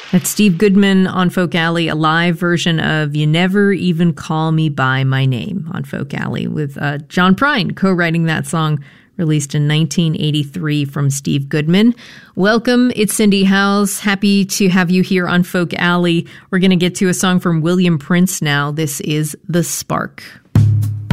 That's Steve Goodman on Folk Alley, a live version of You Never Even Call Me By My Name on Folk Alley, with John Prine co-writing that song, released in 1983 from Steve Goodman. Welcome, it's Cindy Howes. Happy to have you here on Folk Alley. We're going to get to a song from William Prince now. This is The Spark.